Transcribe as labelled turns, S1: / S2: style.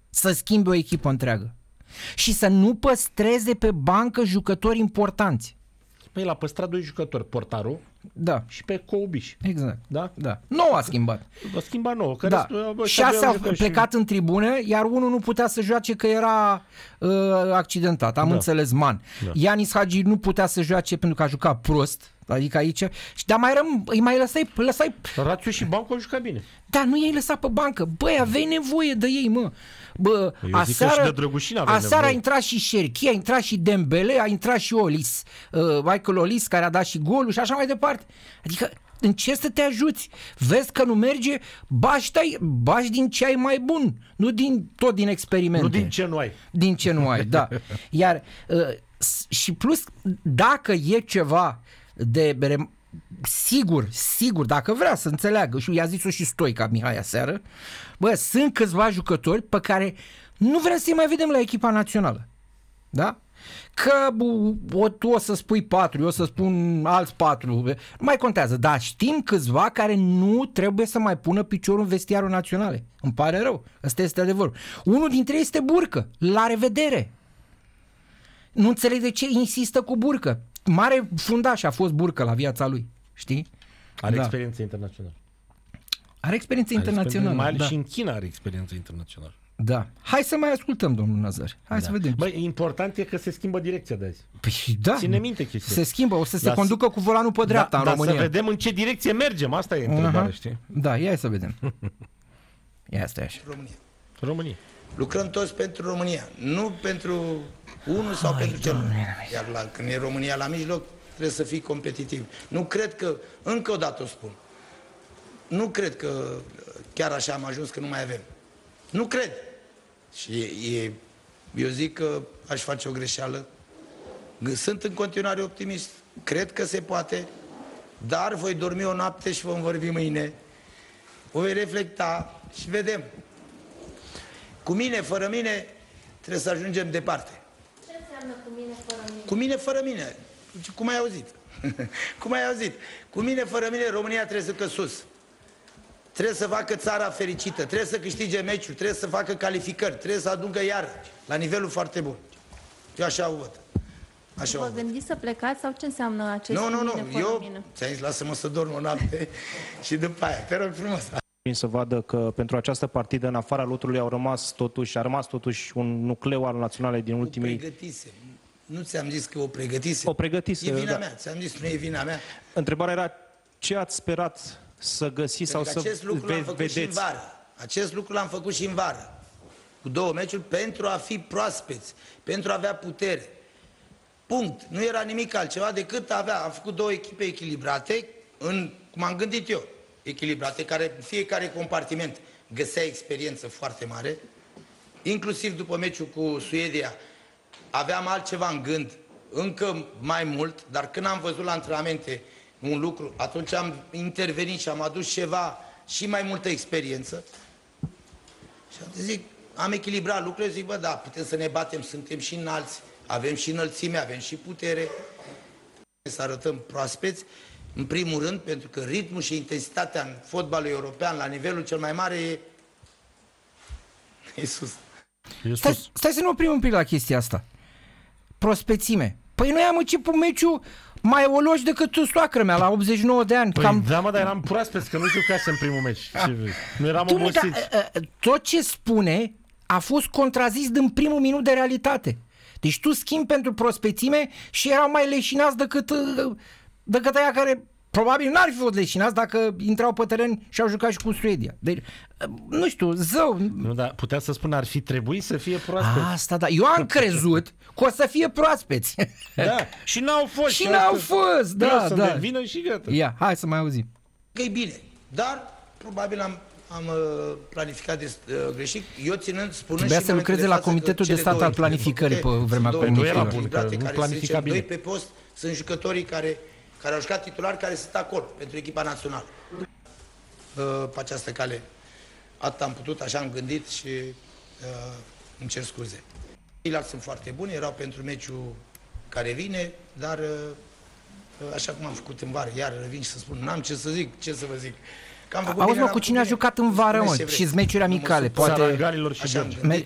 S1: să schimbe o echipă întreagă și să nu păstreze pe bancă jucători importanți.
S2: Păi l-a păstrat 2 jucători, portarul și pe Coubiș.
S1: Exact.
S2: Da?
S1: Da. 9 a schimbat.
S2: A schimbat 9.
S1: Da. 6 au plecat în tribună, iar unul nu putea să joace că era accidentat. Am înțeles, Man. Da. Ianis Hagi nu putea să joace pentru că a jucat prost. Adică aici. Dar îi mai lăsai.
S2: Rațiu și Banco au jucat bine.
S1: Da, nu i-ai lăsat pe bancă. Băi, aveai nevoie de ei, mă. Bă, aseară a intrat și Șerchi, a intrat și Dembele, a intrat și Olis. Michael Olis, care a dat și golul și așa mai departe. Adică încerci să te ajuți. Vezi că nu merge, bași din ce ai mai bun. Nu tot din experimente.
S2: Nu din ce nu ai.
S1: Din ce nu ai, da. Iar și plus, dacă e ceva de sigur, dacă vrea să înțeleagă, și i-a zis-o și Stoica Mihai aseară, bă, sunt câțiva jucători pe care nu vrem să-i mai vedem la echipa națională. Da? Că tu o să spui 4, eu o să spun alți 4, nu mai contează, dar știm câțiva care nu trebuie să mai pună piciorul în vestiarul naționale. Îmi pare rău, ăsta este adevărul. Unul dintre ei este Burcă, la revedere. Nu înțeleg de ce insistă cu Burcă. Mare fundaș a fost Burcă la viața lui, știi?
S2: Are experiență internațională.
S1: Are experiență internațională.
S2: Mai ales și în China are experiență internațională.
S1: Da. Hai să mai ascultăm, domnul Nazar. Hai să vedem.
S2: Băi, important e că se schimbă direcția de azi.
S1: Păi da.
S2: Ține minte chestia.
S1: Se schimbă, o să se conducă cu volanul pe dreapta în România.
S2: Dar să vedem în ce direcție mergem, asta e întrebarea, știi?
S1: Da, ia să vedem. Ia stai așa.
S2: România.
S3: Lucrăm toți pentru România, nu pentru unul sau pentru celălalt. Iar când e România la mijloc, trebuie să fii competitiv. Nu cred că, încă o dată o spun, nu cred că chiar așa am ajuns că nu mai avem. Nu cred. Și eu zic că aș face o greșeală. Sunt în continuare optimist. Cred că se poate, dar voi dormi o noapte și vom vorbi mâine. Voi reflecta și vedem. Cu mine, fără mine, trebuie să ajungem departe.
S4: Ce înseamnă cu mine, fără mine?
S3: Cu mine, fără mine. Cum ai auzit? Cum ai auzit? Cu mine, fără mine, România trebuie să ducă sus. Trebuie să facă țara fericită, trebuie să câștige meciuri, trebuie să facă calificări, trebuie să aducă iar la nivelul foarte bun. Eu așa o văd.
S4: Vă gândiți să plecați sau ce înseamnă acest
S3: Nu,
S4: mine, fără mine?
S3: ți-am zis, lasă-mă să dorm o noapte și după aia, te rog frumos.
S5: Să vadă că pentru această partidă, în afara loturilor, a rămas totuși un nucleu al naționalei din ultimii...
S3: O pregătise. Nu ți-am zis că o pregătise?
S5: O pregătise,
S3: e vina mea, ți-am zis, nu e vina mea.
S5: Întrebarea era ce ați sperat să găsiți sau să
S3: acest lucru l-am făcut și în vară. Acest lucru l-am făcut și în vară. Cu 2 meciuri pentru a fi proaspeți, pentru a avea putere. Punct. Nu era nimic altceva decât am făcut 2 echipe echilibrate, cum am gândit eu. Echilibrate, care fiecare compartiment găsea experiență foarte mare, inclusiv după meciul cu Suedia aveam altceva în gând, încă mai mult, dar când am văzut la antrenamente un lucru, atunci am intervenit și am adus ceva și mai multă experiență și zic, am echilibrat lucrurile, zic, bă, da, putem să ne batem, suntem și înalți, avem și înălțime, avem și putere, să arătăm proaspeți. În primul rând, pentru că ritmul și intensitatea în fotbalul european la nivelul cel mai mare e sus.
S1: Stai să ne oprim un pic la chestia asta. Prospețime. Păi noi am început meciul mai oloși decât soacră mea la 89 de ani.
S2: Păi da, mă, dar eram proaspeți, că nu jucasem primul meci. Nu eram obosiți.
S1: Tot ce spune a fost contrazis din primul minut de realitate. Deci tu schimbi pentru prospețime și erau mai leșinați decât aia care probabil n-ar fi fost leșinați dacă intrau pe teren și au jucat și cu Suedia. Deci, nu știu, zău.
S2: Nu, dar putea să spun ar fi trebuit să fie proaspeți.
S1: Asta, da. Eu am crezut că o să fie proaspeți.
S2: Da, și n-au fost.
S1: Și n-au fost, da, da.
S2: Vină și gata.
S1: Ia, hai să mai auzim.
S3: Că e bine, dar probabil am planificat greșit. Eu spunând
S1: trebuia să lucreze la Comitetul de Stat al Planificării pe vremea
S3: Comunității. Nu planifica bine. 2 pe post sunt jucătorii care au jucat titulari, care sunt acolo pentru echipa națională. Pe această cale atât am putut, așa am gândit și îmi cer scuze. Ceilalți sunt foarte buni, erau pentru meciul care vine, dar așa cum am făcut în vară, iar revin și să spun, n-am ce să zic, ce să vă zic.
S1: Auzi, mă, cu cine a jucat în vară, mă? Și-s meciuri amicale, poate...
S2: Sarangalilor și George.